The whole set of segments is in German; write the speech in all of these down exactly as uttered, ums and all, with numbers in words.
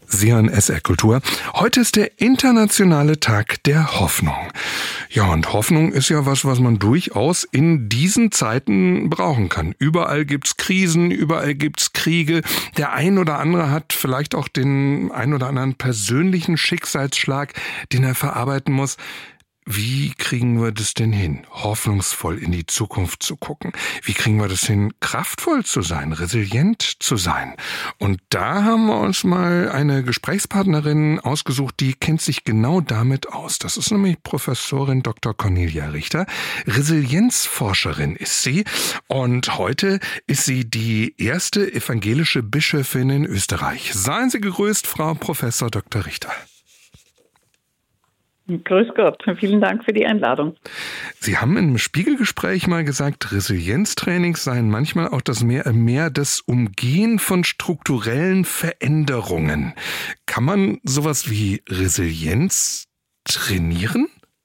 Sie hören S R Kultur. Heute ist der internationale Tag der Hoffnung. Ja, und Hoffnung ist ja was, was man durchaus in diesen Zeiten brauchen kann. Überall gibt's Krisen, überall gibt's Kriege. Der ein oder andere hat vielleicht auch den ein oder anderen persönlichen Schicksalsschlag, den er verarbeiten muss. Wie kriegen wir das denn hin, hoffnungsvoll in die Zukunft zu gucken? Wie kriegen wir das hin, kraftvoll zu sein, resilient zu sein? Und da haben wir uns mal eine Gesprächspartnerin ausgesucht, die kennt sich genau damit aus. Das ist nämlich Professorin Doktor Cornelia Richter. Resilienzforscherin ist sie. Und heute ist sie die erste evangelische Bischöfin in Österreich. Seien Sie gegrüßt, Frau Professor Doktor Richter. Grüß Gott, vielen Dank für die Einladung. Sie haben im Spiegelgespräch mal gesagt, Resilienztrainings seien manchmal auch das mehr, mehr das Umgehen von strukturellen Veränderungen. Kann man sowas wie Resilienz trainieren?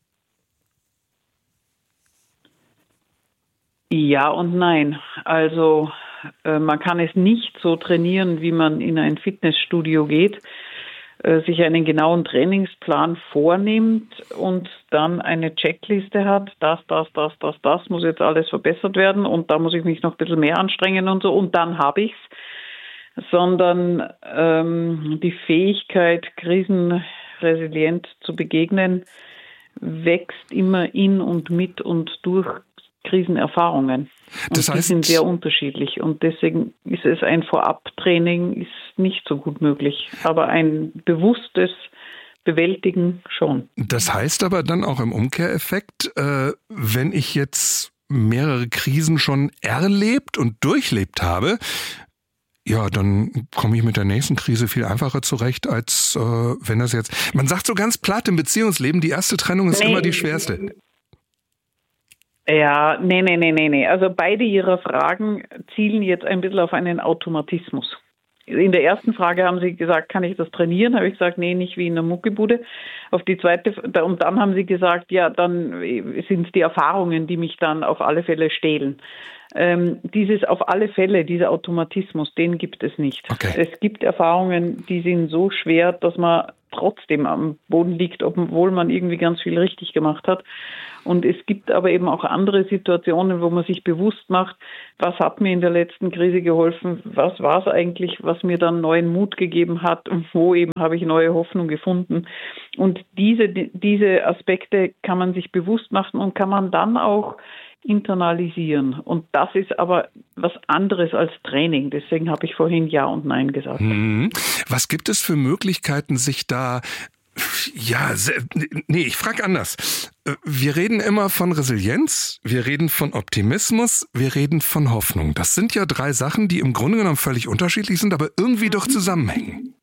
Ja und nein. Also äh, man kann es nicht so trainieren, wie man in ein Fitnessstudio geht, sich einen genauen Trainingsplan vornimmt und dann eine Checkliste hat, das, das, das, das, das muss jetzt alles verbessert werden und da muss ich mich noch ein bisschen mehr anstrengen und so und dann habe ich's, sondern ähm, die Fähigkeit, krisenresilient zu begegnen, wächst immer in und mit und durch Krisenerfahrungen. Und das heißt, die sind sehr unterschiedlich und deswegen ist es ein Vorabtraining ist nicht so gut möglich, aber ein bewusstes Bewältigen schon. Das heißt aber dann auch im Umkehreffekt, äh, wenn ich jetzt mehrere Krisen schon erlebt und durchlebt habe, ja, dann komme ich mit der nächsten Krise viel einfacher zurecht, als äh, wenn das jetzt... Man sagt so ganz platt im Beziehungsleben, die erste Trennung ist nee. immer die schwerste. Ja, nee, nee, nee, nee, nee. Also beide Ihrer Fragen zielen jetzt ein bisschen auf einen Automatismus. In der ersten Frage haben Sie gesagt, kann ich das trainieren? Habe ich gesagt, nee, nicht wie in der Muckibude. Auf die zweite, und dann haben Sie gesagt, ja, dann sind es die Erfahrungen, die mich dann auf alle Fälle stehlen. Ähm, dieses auf alle Fälle, dieser Automatismus, den gibt es nicht. Okay. Es gibt Erfahrungen, die sind so schwer, dass man trotzdem am Boden liegt, obwohl man irgendwie ganz viel richtig gemacht hat. Und es gibt aber eben auch andere Situationen, wo man sich bewusst macht, was hat mir in der letzten Krise geholfen, was war es eigentlich, was mir dann neuen Mut gegeben hat und wo eben habe ich neue Hoffnung gefunden. Und diese, diese Aspekte kann man sich bewusst machen und kann man dann auch internalisieren. Und das ist aber was anderes als Training. Deswegen habe ich vorhin Ja und Nein gesagt. Hm. Was gibt es für Möglichkeiten, sich da... Ja, nee, ich frage anders. Wir reden immer von Resilienz, wir reden von Optimismus, wir reden von Hoffnung. Das sind ja drei Sachen, die im Grunde genommen völlig unterschiedlich sind, aber irgendwie doch zusammenhängen.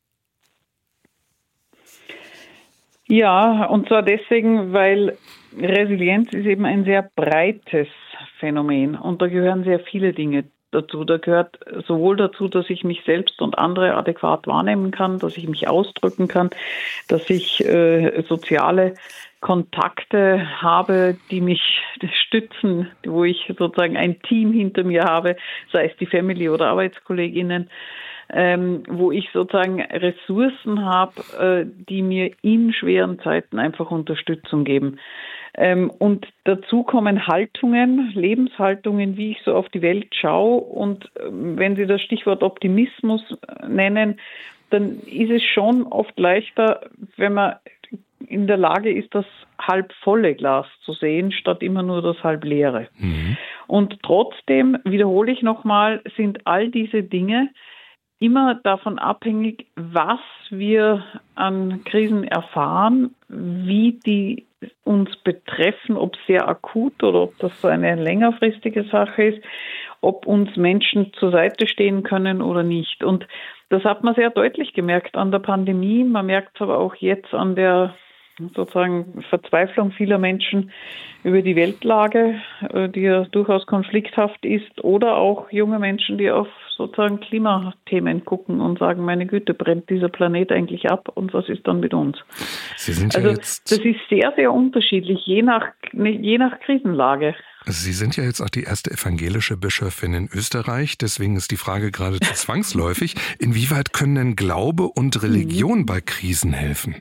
Ja, und zwar deswegen, weil Resilienz ist eben ein sehr breites Phänomen und da gehören sehr viele Dinge dazu. Da gehört sowohl dazu, dass ich mich selbst und andere adäquat wahrnehmen kann, dass ich mich ausdrücken kann, dass ich äh, soziale Kontakte habe, die mich stützen, wo ich sozusagen ein Team hinter mir habe, sei es die Family oder Arbeitskolleginnen, ähm, wo ich sozusagen Ressourcen habe, äh, die mir in schweren Zeiten einfach Unterstützung geben. Ähm, und dazu kommen Haltungen, Lebenshaltungen, wie ich so auf die Welt schaue. Und äh, wenn Sie das Stichwort Optimismus nennen, dann ist es schon oft leichter, wenn man in der Lage ist, das halb volle Glas zu sehen, statt immer nur das halb leere. Mhm. Und trotzdem, wiederhole ich nochmal, sind all diese Dinge immer davon abhängig, was wir an Krisen erfahren, wie die uns betreffen, ob sehr akut oder ob das so eine längerfristige Sache ist, ob uns Menschen zur Seite stehen können oder nicht. Und das hat man sehr deutlich gemerkt an der Pandemie. Man merkt es aber auch jetzt an der sozusagen Verzweiflung vieler Menschen über die Weltlage, die ja durchaus konflikthaft ist, oder auch junge Menschen, die auf sozusagen Klimathemen gucken und sagen, meine Güte, brennt dieser Planet eigentlich ab und was ist dann mit uns? Sie sind also ja jetzt das ist sehr, sehr unterschiedlich, je nach, je nach Krisenlage. Sie sind ja jetzt auch die erste evangelische Bischöfin in Österreich, deswegen ist die Frage geradezu zwangsläufig. Inwieweit können denn Glaube und Religion bei Krisen helfen?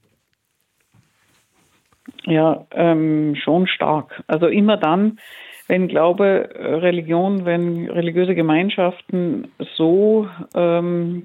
Ja, ähm, schon stark. Also immer dann, wenn Glaube, Religion, wenn religiöse Gemeinschaften so, ähm,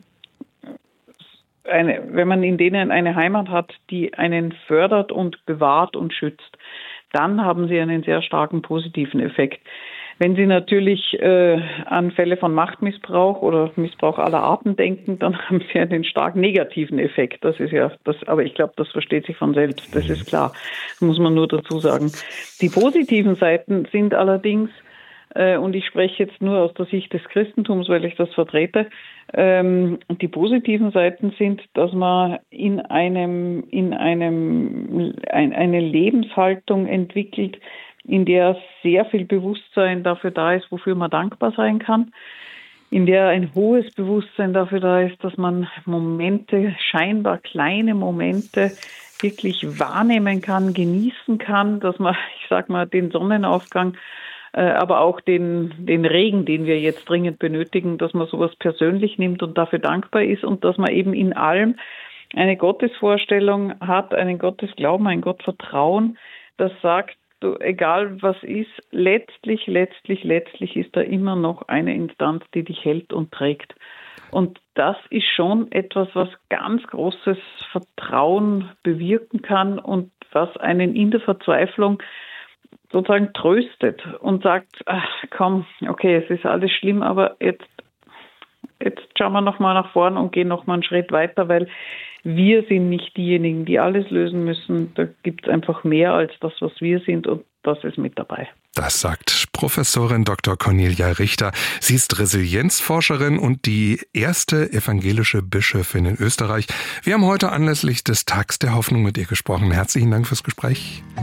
eine, wenn man in denen eine Heimat hat, die einen fördert und bewahrt und schützt, dann haben sie einen sehr starken positiven Effekt. Wenn Sie natürlich äh, an Fälle von Machtmissbrauch oder Missbrauch aller Arten denken, dann haben Sie einen stark negativen Effekt. Das ist ja das, aber ich glaube, das versteht sich von selbst. Das ist klar. Das muss man nur dazu sagen. Die positiven Seiten sind allerdings, äh, und ich spreche jetzt nur aus der Sicht des Christentums, weil ich das vertrete, ähm, die positiven Seiten sind, dass man in einem, in einem, ein, eine Lebenshaltung entwickelt, in der sehr viel Bewusstsein dafür da ist, wofür man dankbar sein kann, in der ein hohes Bewusstsein dafür da ist, dass man Momente, scheinbar kleine Momente, wirklich wahrnehmen kann, genießen kann, dass man, ich sag mal, den Sonnenaufgang, äh, aber auch den, den Regen, den wir jetzt dringend benötigen, dass man sowas persönlich nimmt und dafür dankbar ist und dass man eben in allem eine Gottesvorstellung hat, einen Gottesglauben, ein Gottvertrauen, das sagt, du, egal was ist, letztlich, letztlich, letztlich ist da immer noch eine Instanz, die dich hält und trägt. Und das ist schon etwas, was ganz großes Vertrauen bewirken kann und was einen in der Verzweiflung sozusagen tröstet und sagt, ach, komm, okay, es ist alles schlimm, aber jetzt, jetzt schauen wir nochmal nach vorn und gehen nochmal einen Schritt weiter, weil wir sind nicht diejenigen, die alles lösen müssen. Da gibt es einfach mehr als das, was wir sind, und das ist mit dabei. Das sagt Professorin Doktor Cornelia Richter. Sie ist Resilienzforscherin und die erste evangelische Bischöfin in Österreich. Wir haben heute anlässlich des Tags der Hoffnung mit ihr gesprochen. Herzlichen Dank fürs Gespräch.